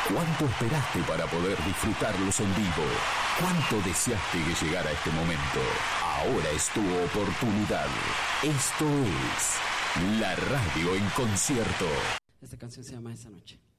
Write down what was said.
¿Cuánto esperaste para poder disfrutarlos en vivo? ¿Cuánto deseaste que llegara este momento? Ahora es tu oportunidad. Esto es La Radio en Concierto. Esta canción se llama Esa Noche.